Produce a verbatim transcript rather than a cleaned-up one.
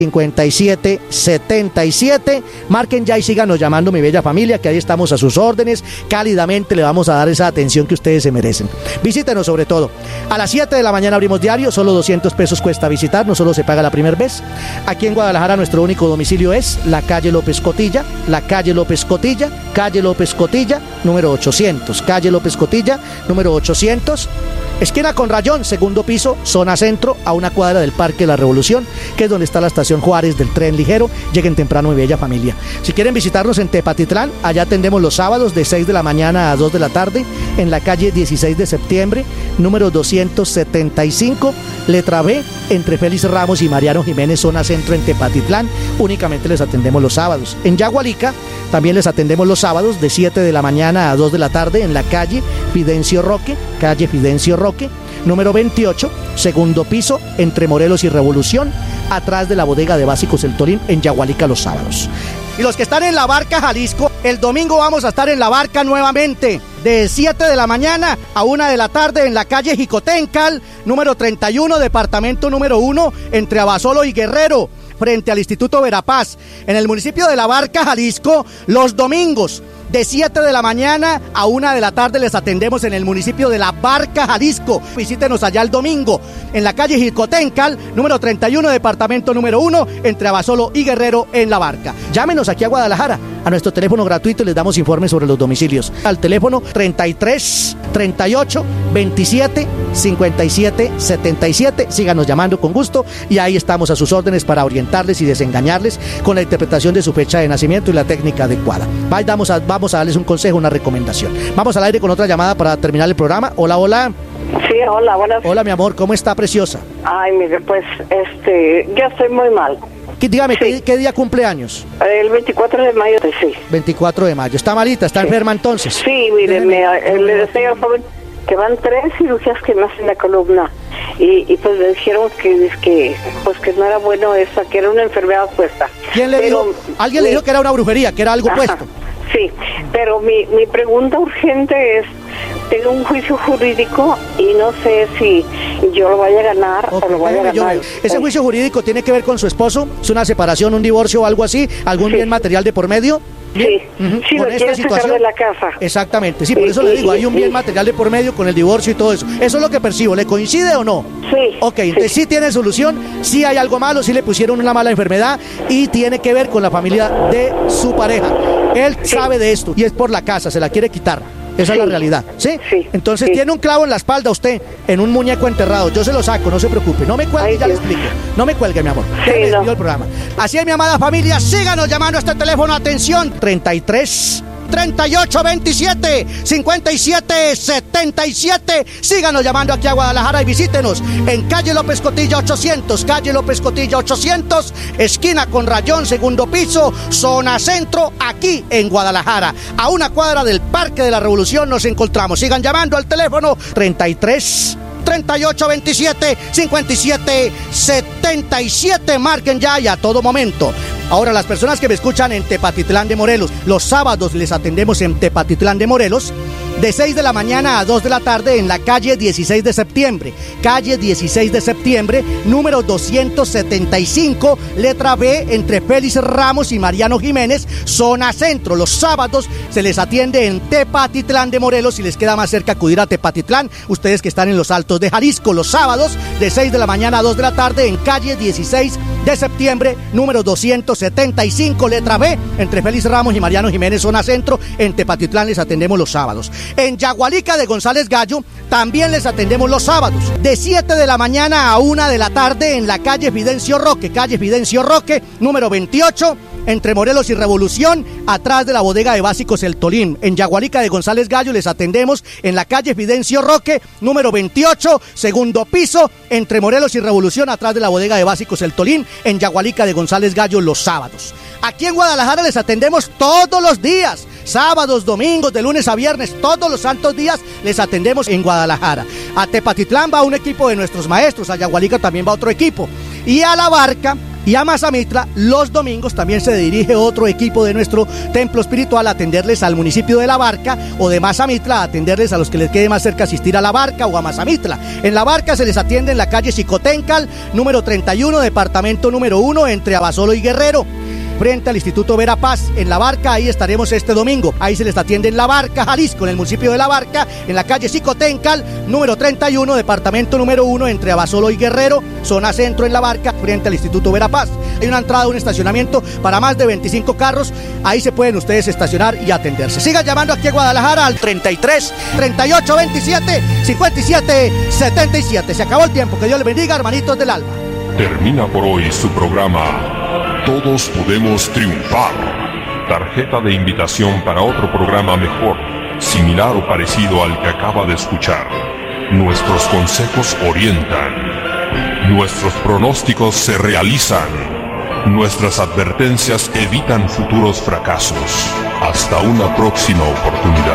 cincuenta y siete setenta y siete. Marquen ya y síganos llamando, mi bella familia, que ahí estamos a sus órdenes. Cálidamente le vamos a dar esa atención que ustedes se merecen. Visítenos sobre todo. A las siete de la mañana abrimos diario, solo doscientos pesos cuesta visitar, no solo se paga la primera vez. Aquí en Guadalajara nuestro único domicilio es la calle López Cotilla, la calle López Cotilla, calle López Cotilla, número ochocientos, calle López Cotilla, número ochocientos. Esquina con Rayón, segundo piso, zona centro, a una cuadra del Parque de la Revolución, que es donde está la estación Juárez del tren ligero. Lleguen temprano, mi bella familia. Si quieren visitarnos en Tepatitlán, allá atendemos los sábados de seis de la mañana a dos de la tarde, en la calle dieciséis de septiembre, número doscientos setenta y cinco, letra B, entre Félix Ramos y Mariano Jiménez, zona centro en Tepatitlán. Únicamente les atendemos los sábados. En Yagualica también les atendemos los sábados de siete de la mañana a dos de la tarde, en la calle Fidencio Roque, calle Fidencio Roque, número veintiocho, segundo piso, entre Morelos y Revolución, atrás de la bodega de Básicos El Tolín, en Yagualica los sábados. Y los que están en La Barca, Jalisco, el domingo vamos a estar en La Barca nuevamente, de siete de la mañana a una de la tarde, en la calle Jicotencal, número treinta y uno, departamento número uno, entre Abasolo y Guerrero, frente al Instituto Verapaz, en el municipio de La Barca, Jalisco, los domingos. De siete de la mañana a una de la tarde les atendemos en el municipio de La Barca, Jalisco. Visítenos allá el domingo, en la calle Jicotencal, número treinta y uno, departamento número uno, entre Abasolo y Guerrero, en La Barca. Llámenos aquí a Guadalajara, a nuestro teléfono gratuito, y les damos informes sobre los domicilios. Al teléfono treinta y tres, treinta y ocho, veintisiete, cincuenta y siete, setenta y siete. Síganos llamando con gusto, y ahí estamos a sus órdenes para orientarles y desengañarles con la interpretación de su fecha de nacimiento y la técnica adecuada. Vamos a, vamos a darles un consejo, una recomendación. Vamos al aire con otra llamada para terminar el programa. Hola, hola. Sí, hola, buenas. Hola, mi amor, ¿cómo está, preciosa? Ay, mire, pues, este, yo estoy muy mal. ¿Qué, dígame, sí. ¿qué, ¿qué día cumpleaños? El veinticuatro de mayo, sí. veinticuatro de mayo. ¿Está malita? ¿Está sí. enferma entonces? Sí, mire, me, le decía al joven que van tres cirugías que me hacen la columna. Y, y pues me dijeron que, que pues que no era bueno eso, que era una enfermedad puesta. ¿Quién le Pero, dijo? Alguien mi, le dijo que era una brujería, que era algo ajá, puesto. Sí, pero mi, mi pregunta urgente es, tengo un juicio jurídico y no sé si yo lo vaya a ganar okay, o lo vaya a ganar. Yo, ¿ese juicio jurídico tiene que ver con su esposo? ¿Es una separación, un divorcio o algo así? ¿Algún sí. bien material de por medio? Bien. Sí, uh-huh. sí, con lo esta situación de la casa. Exactamente, sí, por eso sí, le digo, hay un bien sí. material de por medio con el divorcio y todo eso. Eso es lo que percibo, ¿le coincide o no? Sí. Ok, entonces sí, sí tiene solución, sí hay algo malo, sí le pusieron una mala enfermedad y tiene que ver con la familia de su pareja. Él sí. sabe de esto y es por la casa, se la quiere quitar. Esa sí. es la realidad, ¿sí? Sí. Entonces sí. tiene un clavo en la espalda usted, en un muñeco enterrado. Yo se lo saco, no se preocupe. No me cuelgue, Ay, ya Dios. le explico. No me cuelgue, mi amor. Sí, ya me despido no. el programa. Así es, mi amada familia, síganos llamando a este teléfono. Atención, treinta y tres, treinta y ocho, veintisiete, cincuenta y siete, setenta y siete. Síganos llamando aquí a Guadalajara y visítenos en calle López Cotilla ochocientos, calle López Cotilla ochocientos, esquina con Rayón, segundo piso, zona centro, aquí en Guadalajara. A una cuadra del Parque de la Revolución nos encontramos. Sigan llamando al teléfono treinta y tres, treinta y ocho, veintisiete, cincuenta y siete, setenta y siete. Marquen ya y a todo momento. Ahora, las personas que me escuchan en Tepatitlán de Morelos, los sábados les atendemos en Tepatitlán de Morelos, de seis de la mañana a dos de la tarde, en la calle dieciséis de septiembre, calle dieciséis de septiembre, número doscientos setenta y cinco, letra B, entre Félix Ramos y Mariano Jiménez, zona centro. Los sábados se les atiende en Tepatitlán de Morelos. Si les queda más cerca acudir a Tepatitlán, ustedes que están en los Altos de Jalisco, los sábados de seis de la mañana a dos de la tarde, en calle dieciséis de septiembre, número doscientos setenta y cinco, letra B, entre Félix Ramos y Mariano Jiménez, zona centro. En Tepatitlán les atendemos los sábados. En Yagualica de González Gallo también les atendemos los sábados, de siete de la mañana a una de la tarde, en la calle Fidencio Roque, calle Fidencio Roque, número veintiocho, entre Morelos y Revolución, atrás de la bodega de Básicos El Tolín. En Yagualica de González Gallo les atendemos en la calle Fidencio Roque, número veintiocho, segundo piso, entre Morelos y Revolución, atrás de la bodega de Básicos El Tolín, en Yagualica de González Gallo los sábados. Aquí en Guadalajara les atendemos todos los días, sábados, domingos, de lunes a viernes, todos los santos días les atendemos en Guadalajara. A Tepatitlán va un equipo de nuestros maestros, a Yagualica también va otro equipo. Y a La Barca, Y a Mazamitla, los domingos también se dirige otro equipo de nuestro templo espiritual a atenderles al municipio de La Barca, o de Mazamitla a atenderles a los que les quede más cerca asistir a La Barca o a Mazamitla. En La Barca se les atiende en la calle Xicotencal, número treinta y uno, departamento número uno, entre Abasolo y Guerrero, frente al Instituto Vera Paz. En La Barca, ahí estaremos este domingo. Ahí se les atiende en La Barca, Jalisco, en el municipio de La Barca, en la calle Xicotencal, número treinta y uno, departamento número uno, entre Abasolo y Guerrero, zona centro en La Barca, frente al Instituto Vera Paz. Hay una entrada, un estacionamiento para más de veinticinco carros. Ahí se pueden ustedes estacionar y atenderse. Sigan llamando aquí a Guadalajara al treinta y tres, treinta y ocho, veintisiete, cincuenta y siete, setenta y siete. Se acabó el tiempo. Que Dios les bendiga, hermanitos del alma. Termina por hoy su programa Todos Podemos Triunfar. Tarjeta de invitación para otro programa mejor, similar o parecido al que acaba de escuchar. Nuestros consejos orientan. Nuestros pronósticos se realizan. Nuestras advertencias evitan futuros fracasos. Hasta una próxima oportunidad.